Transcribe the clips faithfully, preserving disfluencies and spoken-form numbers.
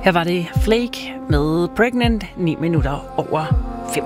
Her var det Flake med Pregnant, ni minutter over fem.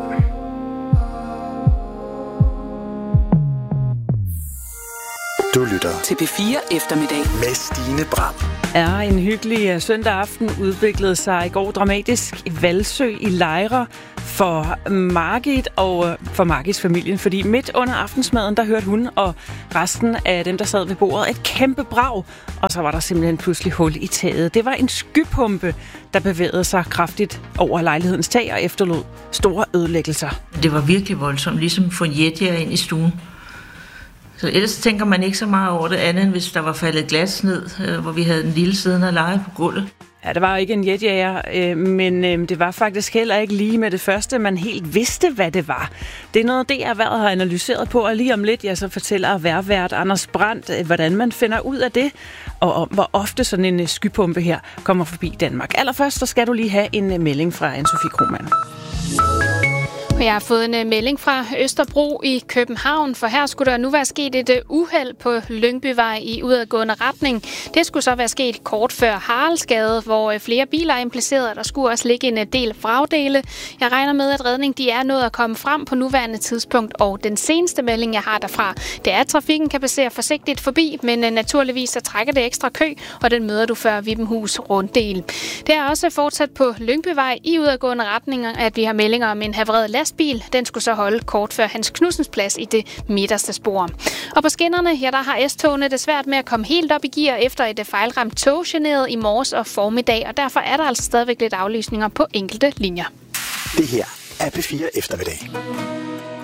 Du lytter til P fire Eftermiddag med Stine Bram. Er en hyggelig søndag aften udviklede sig i går dramatisk i Valsø i Lejre for Margit og for Margits familien, fordi midt under aftensmaden, der hørte hun og resten af dem, der sad ved bordet, et kæmpe brag, og så var der simpelthen pludselig hul i taget. Det var en skypumpe, der bevægede sig kraftigt over lejlighedens tag og efterlod store ødelæggelser. Det var virkelig voldsomt, ligesom få jetjager ind i stuen. Så ellers tænker man ikke så meget over det andet, end hvis der var faldet glas ned, hvor vi havde en lille siddende og lege på gulvet. Ja, det var ikke en jetjager, øh, men øh, det var faktisk heller ikke lige med det første, man helt vidste, hvad det var. Det er noget, D R Erhvervet har analyseret på, og lige om lidt, ja, så fortæller vejrvært Anders Brandt, øh, hvordan man finder ud af det, og om hvor ofte sådan en øh, skypumpe her kommer forbi Danmark. Allerførst, så skal du lige have en øh, melding fra Anne-Sophie Krohmann. Jeg har fået en melding fra Østerbro i København, for her skulle der nu være sket et uheld på Lyngbyvej i udadgående retning. Det skulle så være sket kort før Haraldsgade, hvor flere biler er impliceret, og der skulle også ligge en del vragdele. Jeg regner med, at redning de er nået at komme frem på nuværende tidspunkt, og den seneste melding, jeg har derfra, det er, at trafikken kan passere forsigtigt forbi, men naturligvis så trækker det ekstra kø, og den møder du før Vibenhus runddel. Det er også fortsat på Lyngbyvej i udadgående retninger, at vi har meldinger om en havreret lastbil. Den skulle så holde kort før Hans Knudsens plads i det midterste spor. Og på skinnerne, ja, der har S-togene det svært med at komme helt op i gear efter et fejlramt tog generet i morges og formiddag, og derfor er der altså stadigvæk lidt aflysninger på enkelte linjer. Det her er P fire Eftermiddag.